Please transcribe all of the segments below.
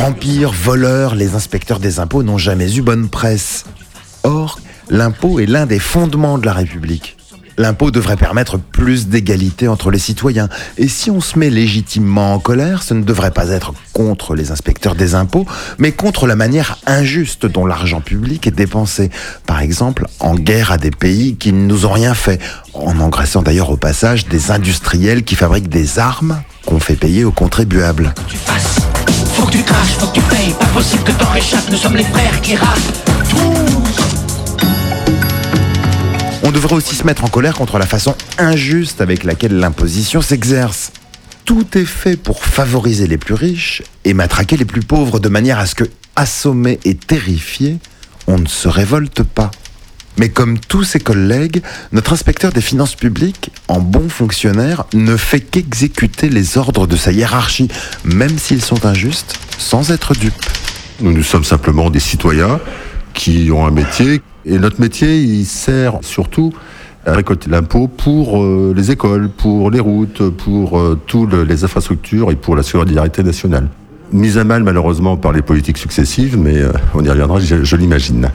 Vampires, voleurs, les inspecteurs des impôts n'ont jamais eu bonne presse. Or, l'impôt est l'un des fondements de la République. L'impôt devrait permettre plus d'égalité entre les citoyens. Et si on se met légitimement en colère, ce ne devrait pas être contre les inspecteurs des impôts, mais contre la manière injuste dont l'argent public est dépensé. Par exemple, en guerre à des pays qui ne nous ont rien fait, en engraissant d'ailleurs au passage des industriels qui fabriquent des armes qu'on fait payer aux contribuables. Faut que tu craches, faut que tu payes, pas possible que t'en réchappes, nous sommes les frères qui rappent. On devrait aussi se mettre en colère contre la façon injuste avec laquelle l'imposition s'exerce. Tout est fait pour favoriser les plus riches et matraquer les plus pauvres de manière à ce que, assommés et terrifiés, on ne se révolte pas. Mais comme tous ses collègues, notre inspecteur des finances publiques, en bon fonctionnaire, ne fait qu'exécuter les ordres de sa hiérarchie, même s'ils sont injustes, sans être dupe. Nous sommes simplement des citoyens qui ont un métier. Et notre métier, il sert surtout à récolter l'impôt pour les écoles, pour les routes, pour toutes les infrastructures et pour la solidarité nationale. Mise à mal malheureusement par les politiques successives, mais on y reviendra, je l'imagine.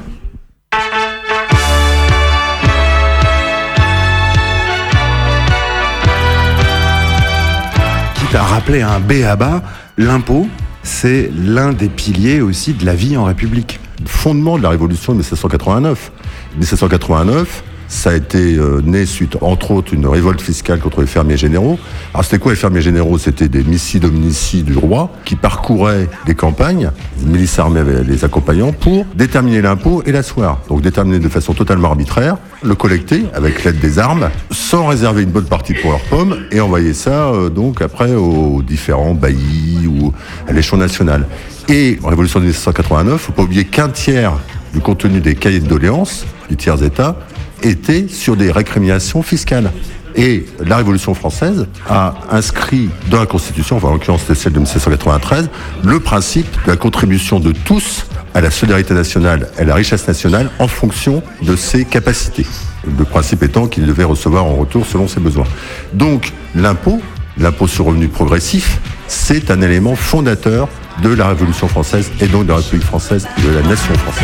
Quitte à rappeler un b.a.-ba, l'impôt, c'est l'un des piliers aussi de la vie en République. Le fondement de la révolution de 1789. 1789, ça a été né suite, entre autres, une révolte fiscale contre les fermiers généraux. Alors c'était quoi les fermiers généraux ? C'était des missi dominici du roi qui parcouraient les campagnes, les milices armées les accompagnant, pour déterminer l'impôt et l'asseoir. Donc déterminer de façon totalement arbitraire, le collecter avec l'aide des armes, sans réserver une bonne partie pour leurs pommes, et envoyer ça donc après aux différents baillis ou à l'échelon national. Et en révolution de 1789, il ne faut pas oublier qu'un tiers du contenu des cahiers de doléances du tiers État était sur des récriminations fiscales. Et la Révolution française a inscrit dans la Constitution, enfin en l'occurrence c'était celle de 1793, le principe de la contribution de tous à la solidarité nationale et à la richesse nationale en fonction de ses capacités. Le principe étant qu'il devait recevoir en retour selon ses besoins. Donc l'impôt sur revenu progressif, c'est un élément fondateur de la Révolution française et donc de la République française et de la nation française.